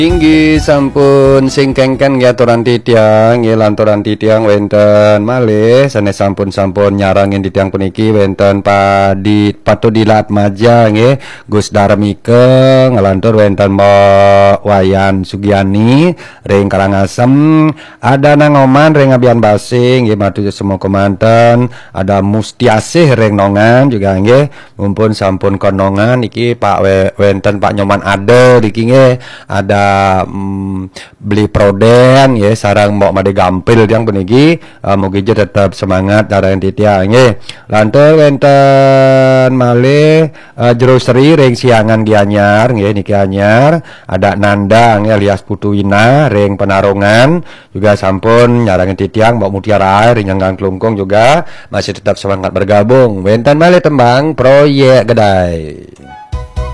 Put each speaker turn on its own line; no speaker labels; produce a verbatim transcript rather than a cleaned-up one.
Tinggi sampun sing kengken ya aturan titiang ya lanturan titiang wenten malih sanes sampun sampun nyarangin titiang puniki wenten padi patu dilat maja nggih Gus Darmike ngalantur wenten Mbok Wayan Sugiani ring Karangasem ada nangoman ring Abian Basing nggih matu semua kemanten ada Mustiasih ring Nongan juga nggih mumpun sampun konongan iki Pak we, wenten Pak Nyoman Ade iki nggih ada Hmm, beli proden ya sarang mbok made gampil yang puniki uh, mugi tetap semangat darang titiang nggih lantur wenten malih uh, jeruseri ring siangan Gianyar nggih niki anyar ada Nandang alias Putuina ring Penarungan juga sampun nyarangin titiang mbok Mutiara ring Nyanggang Klungkung juga masih tetap semangat bergabung wenten malih tembang proyek gedai.